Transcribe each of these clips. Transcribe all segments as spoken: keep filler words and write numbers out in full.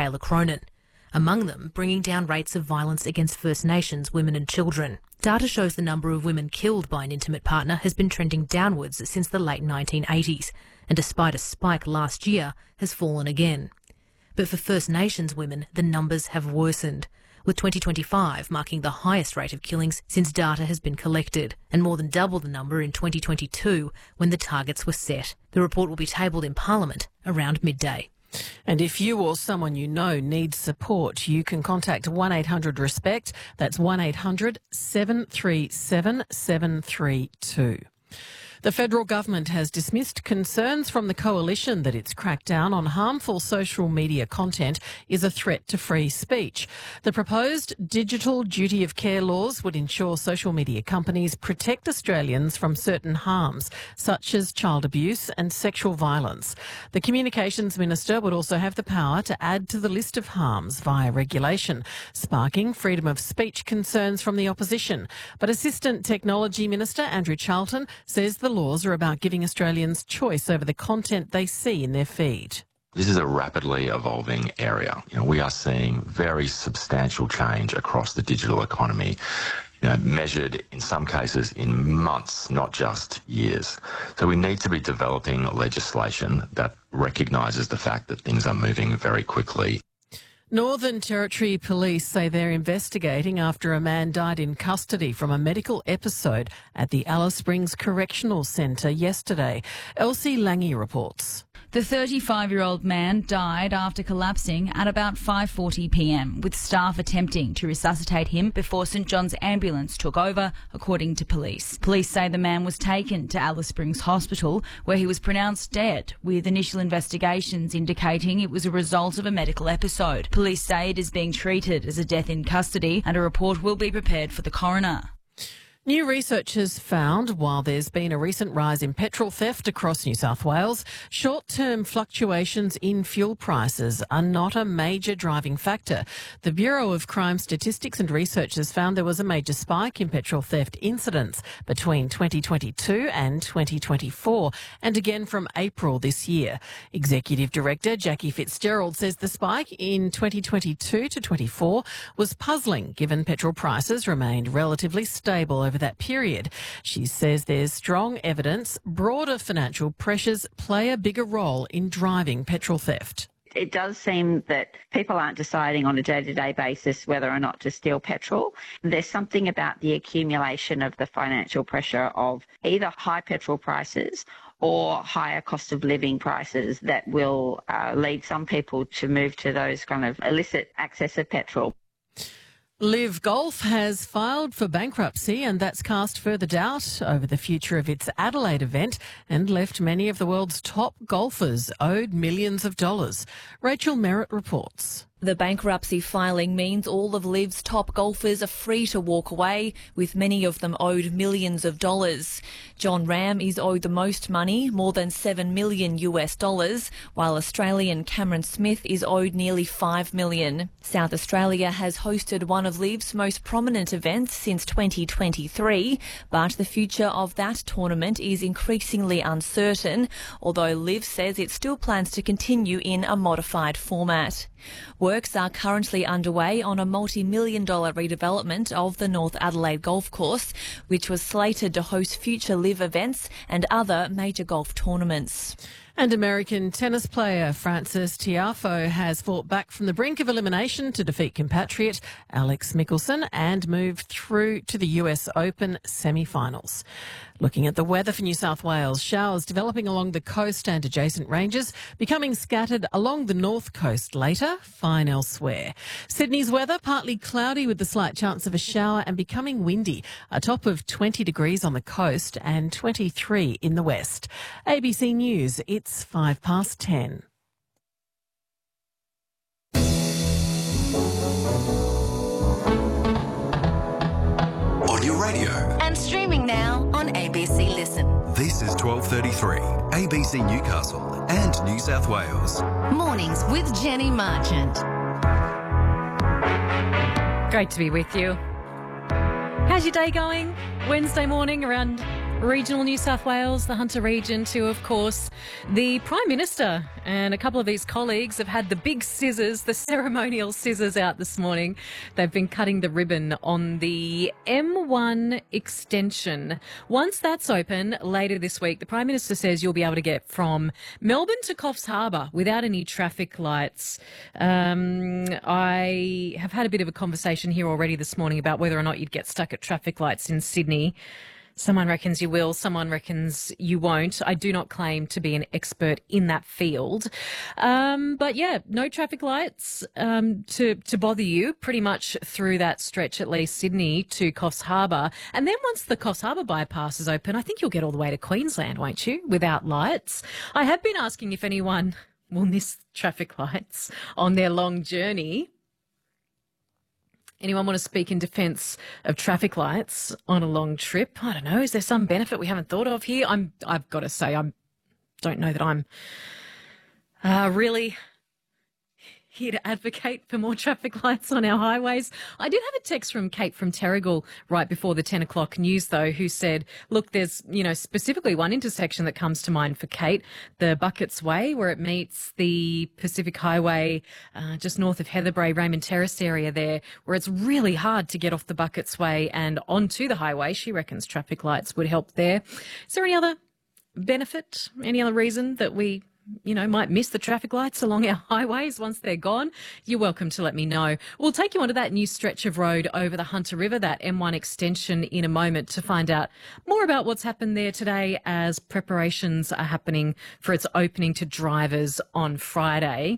Taylor Cronin. Among them, bringing down rates of violence against First Nations women and children. Data shows the number of women killed by an intimate partner has been trending downwards since the late nineteen eighties, and despite a spike last year, has fallen again. But for First Nations women, the numbers have worsened, with twenty twenty-five marking the highest rate of killings since data has been collected, and more than double the number in twenty twenty-two when the targets were set. The report will be tabled in Parliament around midday. And if you or someone you know needs support, you can contact one eight hundred RESPECT. That's one eight hundred seven three seven seven three two. The federal government has dismissed concerns from the coalition that its crackdown on harmful social media content is a threat to free speech. The proposed digital duty of care laws would ensure social media companies protect Australians from certain harms, such as child abuse and sexual violence. The Communications Minister would also have the power to add to the list of harms via regulation, sparking freedom of speech concerns from the opposition. But Assistant Technology Minister Andrew Charlton says the laws are about giving Australians choice over the content they see in their feed. This is a rapidly evolving area. You know, we are seeing very substantial change across the digital economy, you know, measured in some cases in months, not just years. So we need to be developing legislation that recognises the fact that things are moving very quickly. Northern Territory Police say they're investigating after a man died in custody from a medical episode at the Alice Springs Correctional Centre yesterday. Elsie Lange reports. The thirty-five-year-old man died after collapsing at about five forty p m, with staff attempting to resuscitate him before St John's ambulance took over, according to police. Police say the man was taken to Alice Springs Hospital, where he was pronounced dead, with initial investigations indicating it was a result of a medical episode. Police say it is being treated as a death in custody, and a report will be prepared for the coroner. New research has found, while there's been a recent rise in petrol theft across New South Wales, short-term fluctuations in fuel prices are not a major driving factor. The Bureau of Crime Statistics and Research has found there was a major spike in petrol theft incidents between twenty twenty-two and twenty twenty-four, and again from April this year. Executive Director Jackie Fitzgerald says the spike in twenty twenty-two to twenty-four was puzzling, given petrol prices remained relatively stable over that period. She says there's strong evidence broader financial pressures play a bigger role in driving petrol theft. It does seem that people aren't deciding on a day-to-day basis whether or not to steal petrol. There's something about the accumulation of the financial pressure of either high petrol prices or higher cost of living prices that will uh, lead some people to move to those kind of illicit access of petrol. Live Golf has filed for bankruptcy, and that's cast further doubt over the future of its Adelaide event and left many of the world's top golfers owed millions of dollars. Rachel Merritt reports. The bankruptcy filing means all of Liv's top golfers are free to walk away, with many of them owed millions of dollars. John Ram is owed the most money, more than seven million US dollars, while Australian Cameron Smith is owed nearly five million. South Australia has hosted one of Liv's most prominent events since twenty twenty-three, but the future of that tournament is increasingly uncertain, although Liv says it still plans to continue in a modified format. Works are currently underway on a multi-million dollar redevelopment of the North Adelaide Golf Course, which was slated to host future Live events and other major golf tournaments. And American tennis player Frances Tiafoe has fought back from the brink of elimination to defeat compatriot Alex Michelsen and move through to the U S Open semi-finals. Looking at the weather for New South Wales, showers developing along the coast and adjacent ranges, becoming scattered along the north coast later, fine elsewhere. Sydney's weather, partly cloudy with a slight chance of a shower and becoming windy, a top of twenty degrees on the coast and twenty-three in the west. A B C News, it's five past ten. On your radio. And streaming now on A B C Listen. This is twelve thirty-three, A B C Newcastle and New South Wales. Mornings with Jenny Marchant. Great to be with you. How's your day going? Wednesday morning around Regional New South Wales, the Hunter region, to, of course, the Prime Minister and a couple of his colleagues have had the big scissors, the ceremonial scissors out this morning. They've been cutting the ribbon on the M one extension. Once that's open later this week, the Prime Minister says you'll be able to get from Melbourne to Coffs Harbour without any traffic lights. Um, I have had a bit of a conversation here already this morning about whether or not you'd get stuck at traffic lights in Sydney. Someone reckons you will, someone reckons you won't. I do not claim to be an expert in that field. Um, but yeah, no traffic lights um, to, to bother you pretty much through that stretch, at least Sydney to Coffs Harbour. And then once the Coffs Harbour bypass is open, I think you'll get all the way to Queensland, won't you, without lights? I have been asking if anyone will miss traffic lights on their long journey. Anyone want to speak in defence of traffic lights on a long trip? I don't know. Is there some benefit we haven't thought of here? I'm. I've got to say, I don't know that I'm uh, really here to advocate for more traffic lights on our highways. I did have a text from Kate from Terrigal right before the ten o'clock news, though, who said, look, there's, you know, specifically one intersection that comes to mind for Kate, the Buckets Way, where it meets the Pacific Highway uh, just north of Heatherbrae, Raymond Terrace area there, where it's really hard to get off the Buckets Way and onto the highway. She reckons traffic lights would help there. Is there any other benefit, any other reason that we you know, might miss the traffic lights along our highways once they're gone? You're welcome to let me know. We'll take you onto that new stretch of road over the Hunter River, that M one extension, in a moment to find out more about what's happened there today as preparations are happening for its opening to drivers on Friday.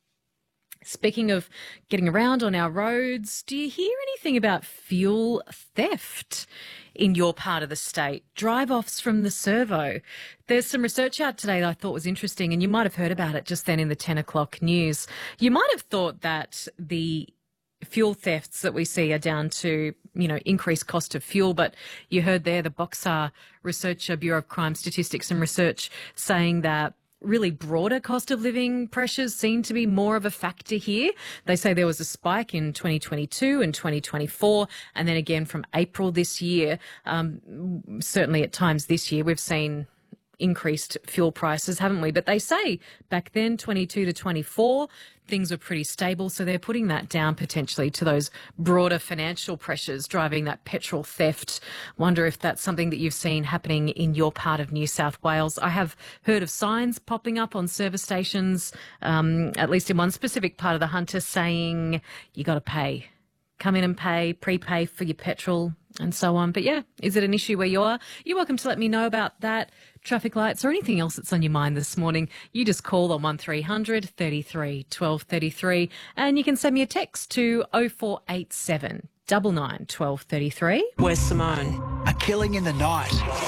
Speaking of getting around on our roads, do you hear anything about fuel theft in your part of the state? Drive-offs from the servo. There's some research out today that I thought was interesting, and you might have heard about it just then in the ten o'clock news. You might have thought that the fuel thefts that we see are down to, you know, increased cost of fuel, but you heard there the Boxar Researcher, Bureau of Crime Statistics and Research, saying that really broader cost of living pressures seem to be more of a factor here. They say there was a spike in twenty twenty-two and twenty twenty-four, and then again from April this year. Um, certainly at times this year we've seen increased fuel prices, haven't we? But they say back then, twenty-two to twenty-four, things were pretty stable. So they're putting that down potentially to those broader financial pressures driving that petrol theft. Wonder if that's something that you've seen happening in your part of New South Wales. I have heard of signs popping up on service stations, um, at least in one specific part of the Hunter, saying you got to pay. Come in and pay, prepay for your petrol and so on. But yeah, is it an issue where you are? You're welcome to let me know about that, traffic lights or anything else that's on your mind this morning. You just call on one three hundred thirty-three twelve thirty-three, and you can send me a text to oh four eight seven nine nine twelve thirty-three. Where's Simone? A killing in the night.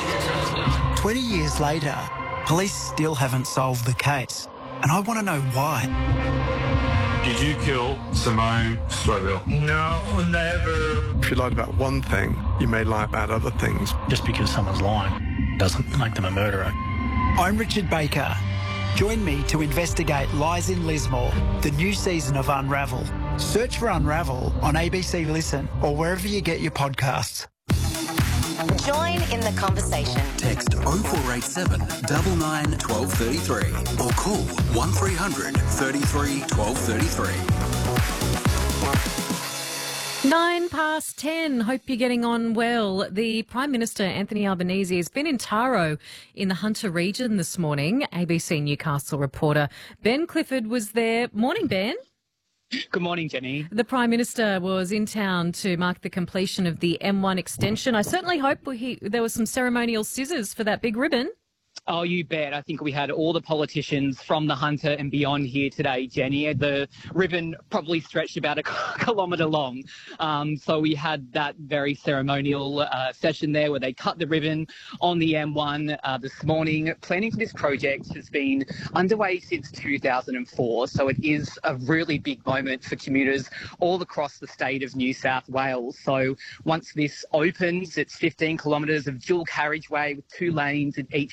twenty years later, police still haven't solved the case, and I want to know why. Did you kill Simone Strobel? No, never. If you lied about one thing, you may lie about other things. Just because someone's lying doesn't make them a murderer. I'm Richard Baker. Join me to investigate Lies in Lismore, the new season of Unravel. Search for Unravel on A B C Listen or wherever you get your podcasts. Join in the conversation. Text oh four eight seven nine nine one two three three or call one three hundred thirty-three twelve thirty-three. Nine past ten. Hope you're getting on well. The Prime Minister, Anthony Albanese, has been in Taro in the Hunter region this morning. A B C Newcastle reporter Ben Clifford was there. Morning, Ben. Good morning, Jenny. The Prime Minister was in town to mark the completion of the M one extension. I certainly hope we, there was some ceremonial scissors for that big ribbon. Oh, you bet. I think we had all the politicians from the Hunter and beyond here today, Jenny. The ribbon probably stretched about a kilometre long. Um, so we had that very ceremonial uh, session there where they cut the ribbon on the M one uh, this morning. Planning for this project has been underway since two thousand four, so it is a really big moment for commuters all across the state of New South Wales. So once this opens, it's fifteen kilometres of dual carriageway with two lanes in each direction.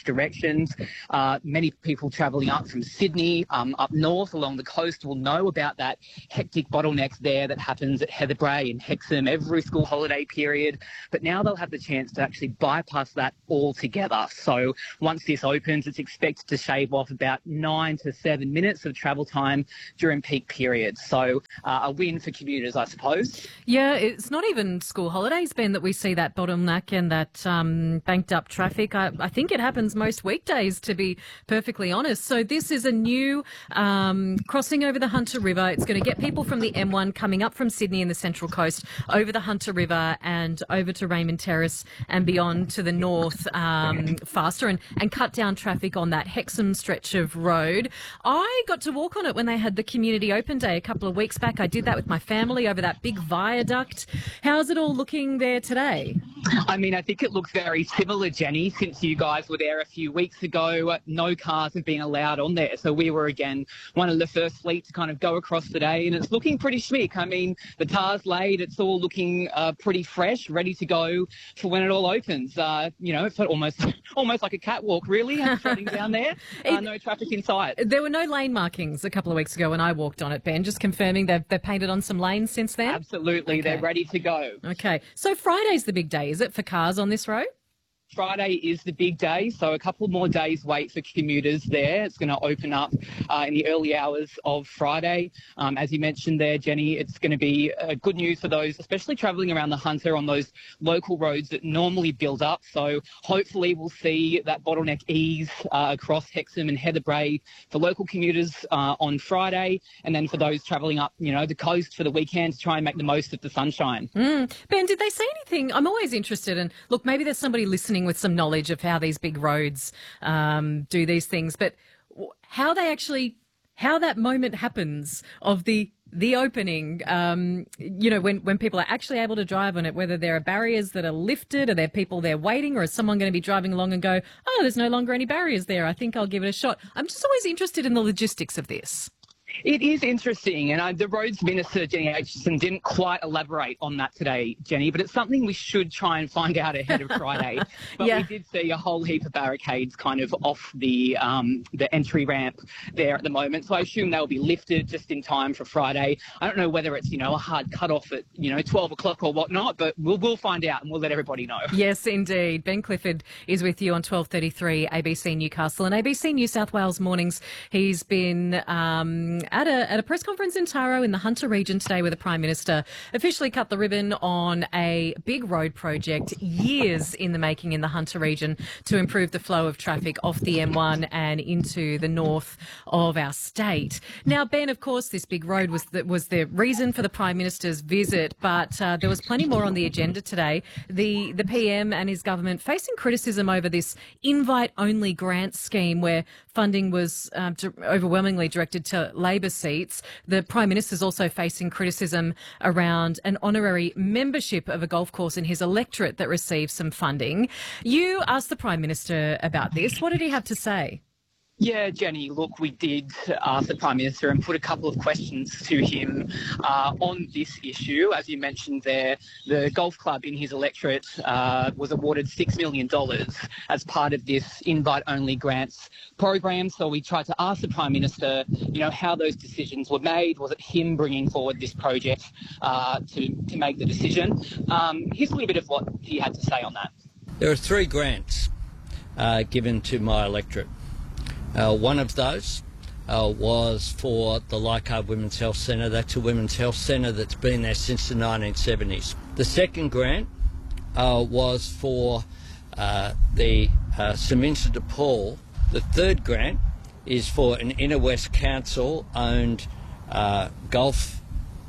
conditions. Uh, many people travelling up from Sydney, um, up north along the coast will know about that hectic bottleneck there that happens at Heather Brae and Hexham every school holiday period. But now they'll have the chance to actually bypass that altogether. So once this opens, it's expected to shave off about nine to seven minutes of travel time during peak periods. So uh, a win for commuters, I suppose. Yeah, it's not even school holidays, Ben, that we see that bottleneck and that um, banked up traffic. I, I think it happens most weekdays, to be perfectly honest. So this is a new um, crossing over the Hunter River. It's going to get people from the M one coming up from Sydney and the Central Coast over the Hunter River and over to Raymond Terrace and beyond to the north um, faster and, and cut down traffic on that Hexham stretch of road. I got to walk on it when they had the Community Open Day a couple of weeks back. I did that with my family over that big viaduct. How's it all looking there today? I mean, I think it looks very similar, Jenny. Since you guys were there a few weeks ago, no cars have been allowed on there. So we were, again, one of the first fleet to kind of go across today, and it's looking pretty schmick. I mean, the tar's laid. It's all looking uh, pretty fresh, ready to go for when it all opens. Uh, you know, it's almost almost like a catwalk, really, trotting down there. Uh, no traffic in sight. There were no lane markings a couple of weeks ago when I walked on it, Ben. Just confirming they've, they've painted on some lanes since then? Absolutely. Okay. They're ready to go. Okay. So Friday's the big day, is it, for cars on this road? Friday is the big day, so a couple more days wait for commuters there. It's going to open up uh, in the early hours of Friday. Um, as you mentioned there, Jenny, it's going to be uh, good news for those, especially travelling around the Hunter on those local roads that normally build up. So hopefully we'll see that bottleneck ease uh, across Hexham and Heather Brae for local commuters uh, on Friday, and then for those travelling up, you know, the coast for the weekend to try and make the most of the sunshine. Mm. Ben, did they say anything? I'm always interested in, look, maybe there's somebody listening with some knowledge of how these big roads um, do these things, but how they actually, how that moment happens of the the opening, um, you know, when, when people are actually able to drive on it, whether there are barriers that are lifted, are there people there waiting, or is someone going to be driving along and go, oh, there's no longer any barriers there, I think I'll give it a shot. I'm just always interested in the logistics of this. It is interesting, and uh, the Roads Minister, Jenny Aitchison, didn't quite elaborate on that today, Jenny, but it's something we should try and find out ahead of Friday. But yeah. We did see a whole heap of barricades kind of off the um, the entry ramp there at the moment, so I assume they'll be lifted just in time for Friday. I don't know whether it's, you know, a hard cut-off at, you know, twelve o'clock or whatnot, but we'll, we'll find out and we'll let everybody know. Yes, indeed. Ben Clifford is with you on twelve thirty-three A B C Newcastle and A B C New South Wales Mornings. He's been Um, At a, at a press conference in Taro in the Hunter region today, where the Prime Minister officially cut the ribbon on a big road project, years in the making in the Hunter region, to improve the flow of traffic off the M one and into the north of our state. Now, Ben, of course, this big road was the, was the reason for the Prime Minister's visit, but uh, there was plenty more on the agenda today. The, the P M and his government facing criticism over this invite-only grant scheme where funding was um, overwhelmingly directed to Labor seats. The Prime Minister's also facing criticism around an honorary membership of a golf course in his electorate that receives some funding. You asked the Prime Minister about this. What did he have to say? Yeah, Jenny, look, we did ask the Prime Minister and put a couple of questions to him uh, on this issue. As you mentioned there, the golf club in his electorate uh, was awarded six million dollars as part of this invite-only grants program. So we tried to ask the Prime Minister, you know, how those decisions were made. Was it him bringing forward this project uh, to, to make the decision? Um, here's a little bit of what he had to say on that. There are three grants uh, given to my electorate. Uh, one of those uh, was for the Leichhardt Women's Health Centre. That's a women's health centre that's been there since the nineteen seventies. The second grant uh, was for uh, the uh, St Vincent de Paul. The third grant is for an Inner West Council-owned uh, golf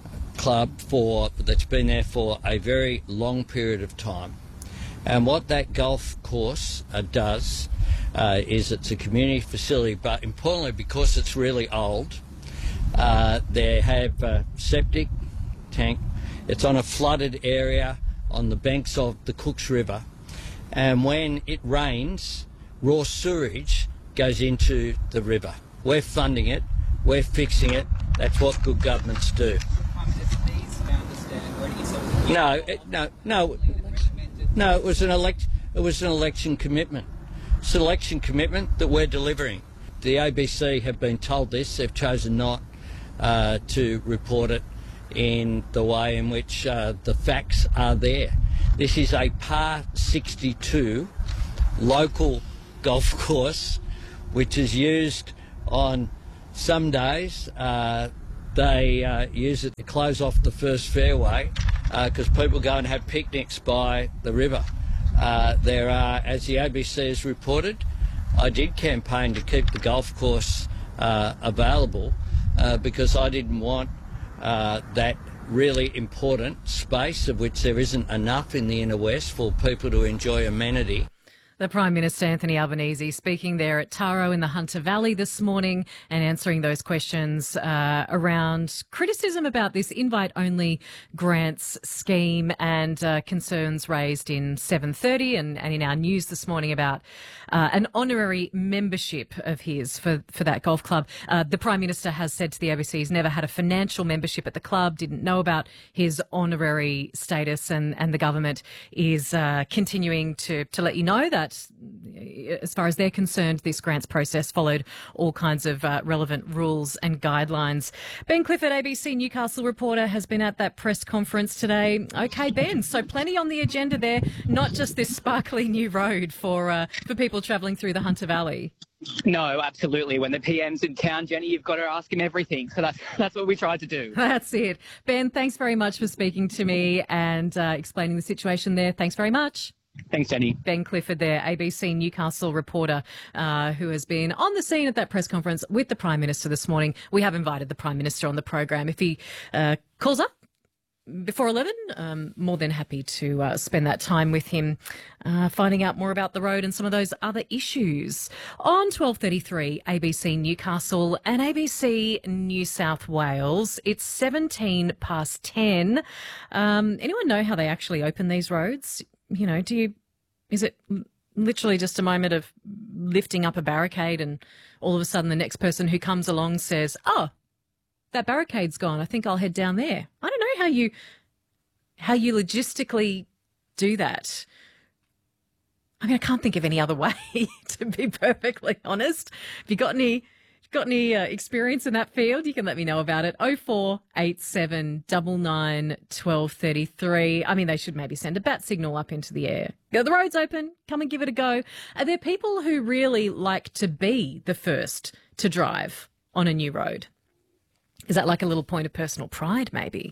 club for that's been there for a very long period of time. And what that golf course uh, does Uh, is it's a community facility, but importantly, because it's really old, uh, they have a septic tank. It's on a flooded area on the banks of the Cooks River, and when it rains, raw sewage goes into the river. We're funding it, we're fixing it. That's what good governments do. No, it, no, no, no. It was an elect. It was an election commitment. selection commitment that we're delivering. The A B C have been told this. They've chosen not uh, to report it in the way in which uh, the facts are there. This is a par sixty-two local golf course which is used on some days. Uh, they uh, use it to close off the first fairway because uh, people go and have picnics by the river. Uh, there are, as the A B C has reported, I did campaign to keep the golf course uh, available uh, because I didn't want uh, that really important space, of which there isn't enough in the inner west, for people to enjoy amenity. The Prime Minister, Anthony Albanese, speaking there at Taro in the Hunter Valley this morning and answering those questions uh, around criticism about this invite-only grants scheme and uh, concerns raised in seven thirty and, and in our news this morning about uh, an honorary membership of his for, for that golf club. Uh, the Prime Minister has said to the A B C he's never had a financial membership at the club, didn't know about his honorary status, and, and the government is uh, continuing to, to let you know that as far as they're concerned, this grants process followed all kinds of uh, relevant rules and guidelines. Ben Clifford, A B C Newcastle reporter, has been at that press conference today. Okay, Ben, so plenty on the agenda there, not just this sparkly new road for uh, for people travelling through the Hunter Valley. No, absolutely. When the P M's in town, Jenny, you've got to ask him everything. So that's that's what we tried to do. That's it. Ben, thanks very much for speaking to me and uh, explaining the situation there. Thanks very much. Thanks, Jenny. Ben Clifford there, A B C Newcastle reporter, uh, who has been on the scene at that press conference with the Prime Minister this morning. We have invited the Prime Minister on the program. If he uh, calls up before eleven, um, more than happy to uh, spend that time with him, uh, finding out more about the road and some of those other issues. On twelve thirty-three, A B C Newcastle and A B C New South Wales, it's seventeen past ten. Um, anyone know how they actually open these roads? You know, do you, is it literally just a moment of lifting up a barricade and all of a sudden the next person who comes along says, oh, that barricade's gone, I think I'll head down there. I don't know how you, how you logistically do that. I mean, I can't think of any other way, to be perfectly honest. Have you got any... Got any uh, experience in that field? You can let me know about it. oh four eight seven, nine nine, one two three three. I mean, they should maybe send a bat signal up into the air. Go, the road's open. Come and give it a go. Are there people who really like to be the first to drive on a new road? Is that like a little point of personal pride, maybe?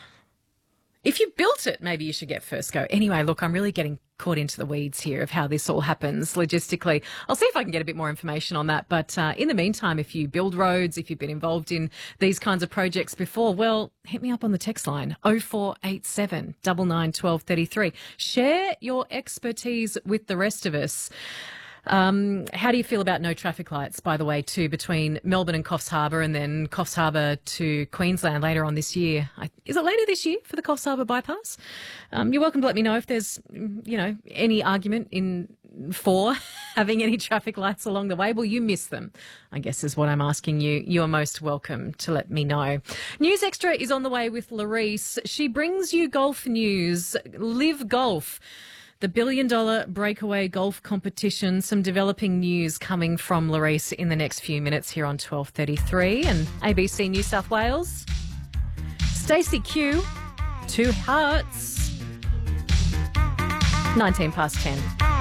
If you built it, maybe you should get first go. Anyway, look, I'm really getting caught into the weeds here of how this all happens logistically. I'll see if I can get a bit more information on that. But uh, in the meantime, if you build roads, if you've been involved in these kinds of projects before, well, hit me up on the text line, oh four eight seven, nine nine, one two three three. Share your expertise with the rest of us. Um, how do you feel about no traffic lights, by the way, too, between Melbourne and Coffs Harbour and then Coffs Harbour to Queensland later on this year? I, is it later this year for the Coffs Harbour bypass? Um, you're welcome to let me know if there's, you know, any argument in for having any traffic lights along the way. Will you miss them? I guess is what I'm asking you. You are most welcome to let me know. News Extra is on the way with Larisse. She brings you golf news. Live Golf, the billion-dollar breakaway golf competition. Some developing news coming from Larisse in the next few minutes here on twelve thirty-three. And A B C New South Wales, Stacey Q, Two Hearts, nineteen past ten.